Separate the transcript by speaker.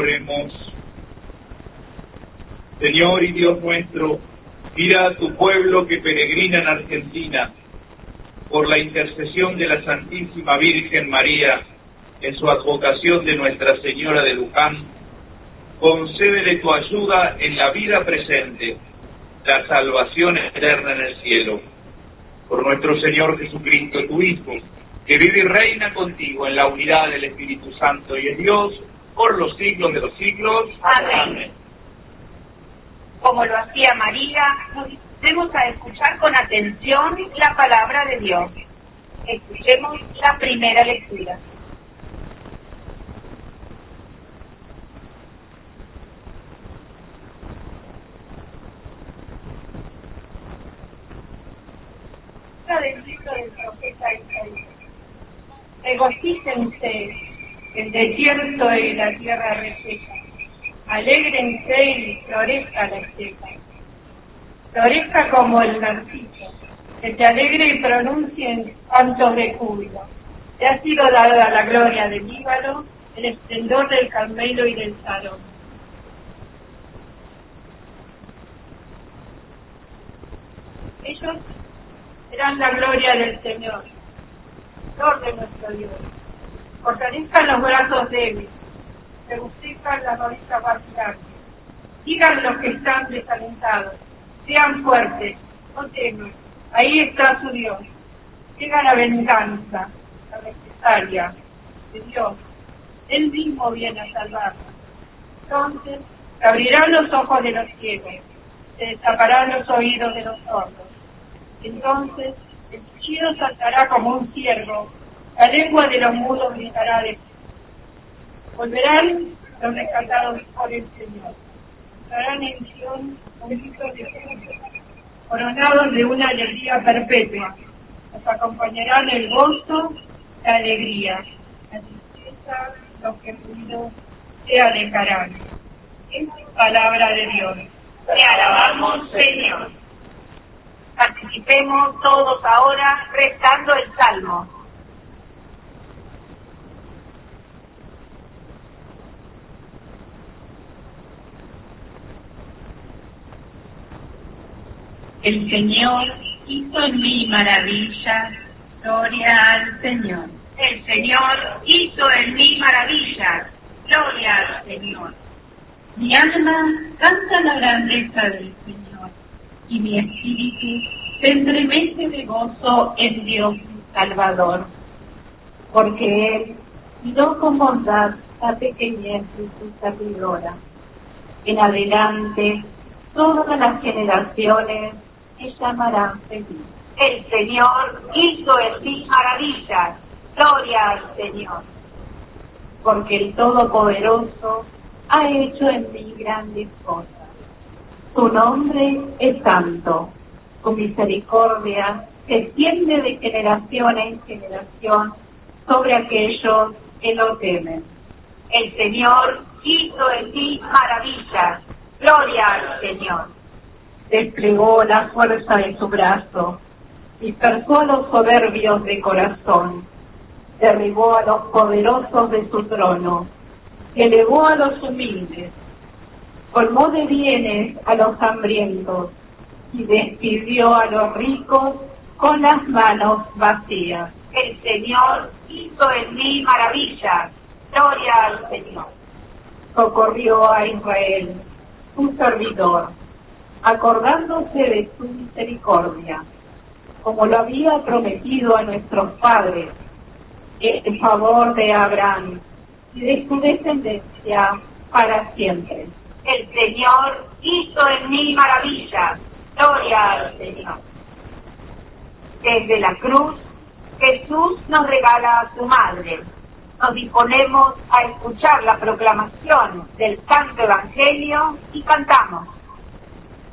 Speaker 1: Oremos. Señor y Dios nuestro, mira a tu pueblo que peregrina en Argentina, por la intercesión de la Santísima Virgen María, en su advocación de Nuestra Señora de Luján, concédele tu ayuda en la vida presente, la salvación eterna en el cielo. Por nuestro Señor Jesucristo, tu Hijo, que vive y reina contigo en la unidad del Espíritu Santo y es Dios, por los siglos de los siglos.
Speaker 2: Amén. Como lo hacía María, nos disponemos a escuchar con atención la palabra de Dios. Escuchemos la primera lectura. Del libro del profeta Isaías. Regocíjense el desierto y la tierra reseca. Alégrense y florezca la estepa. Florezca como el narciso. Que te alegre y pronuncien cantos de júbilo. Te ha sido dada la gloria del Líbano, el esplendor del Carmelo y del Sarón. Ellos serán la gloria del Señor, Señor de nuestro Dios. Fortalezcan los brazos débiles, regocijan las rodillas vacilantes. Digan los que están desalentados, sean fuertes, no teman, ahí está su Dios. Llega la venganza, la represalia de Dios, Él mismo viene a salvarnos. Entonces, se abrirán los ojos de los ciegos, se destaparán los oídos de los sordos. Entonces el chillido saltará como un ciervo, la lengua de los mudos gritará de volverán los rescatados por el Señor, estarán en Sion con gritos de júbilo, coronados de una alegría perpetua, los acompañarán el gozo, la alegría, la tristeza, los que ruido se alejarán. Es palabra de Dios. Te alabamos, Señor. Participemos todos ahora rezando el Salmo. El Señor hizo en mí maravillas, gloria al Señor. El Señor hizo en mí maravillas, gloria al Señor. Mi alma canta la grandeza del Señor, y mi espíritu se entremece de gozo en Dios mi Salvador, porque Él miró con bondad la pequeñez de su servidora. En adelante, todas las generaciones me llamarán feliz. El Señor hizo en mí maravillas, gloria al Señor, porque el Todopoderoso ha hecho en mí grandes cosas. Su nombre es santo, su misericordia se extiende de generación en generación sobre aquellos que lo temen. El Señor hizo en ti maravillas, gloria al Señor. Desplegó la fuerza de su brazo, dispersó a los soberbios de corazón, derribó a los poderosos de su trono, elevó a los humildes, colmó de bienes a los hambrientos y despidió a los ricos con las manos vacías. El Señor hizo en mí maravillas, gloria al Señor. Socorrió a Israel, su servidor, acordándose de su misericordia, como lo había prometido a nuestros padres, en favor de Abraham y de su descendencia para siempre. El Señor hizo en mí maravillas, gloria al Señor. Desde la cruz, Jesús nos regala a su madre. Nos disponemos a escuchar la proclamación del Santo Evangelio y cantamos.